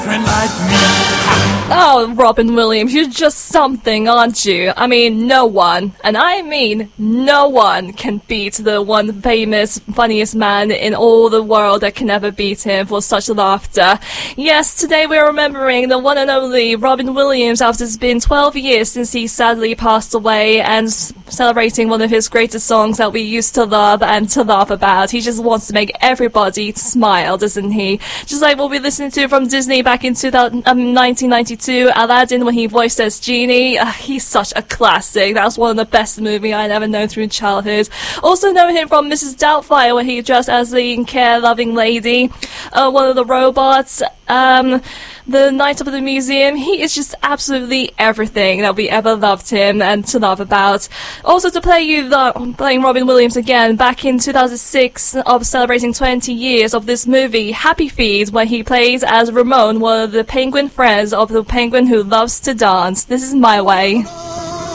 Oh, Robin Williams, you're just something, aren't you? I mean, no one, and I mean no one, can beat the one famous, funniest man in all the world that can never beat him for such laughter. Yes, today we're remembering the one and only Robin Williams after it's been 12 years since he sadly passed away, and celebrating one of his greatest songs that we used to love and to laugh about. He just wants to make everybody smile, doesn't he? Just like what we listened to from Disney back in 1992, Aladdin, when he voiced as Genie. He's such a classic. That was one of the best movies I'd ever known through childhood. Also know him from Mrs. Doubtfire, where he dressed as the care-loving lady, one of the robots, the Night of the Museum. He is just absolutely everything that we ever loved him and to love about. Also to play you playing Robin Williams again, back in 2006, of celebrating 20 years of this movie, Happy Feet, where he plays as Ramon, one of the penguin friends of the penguin who loves to dance. This is My Way.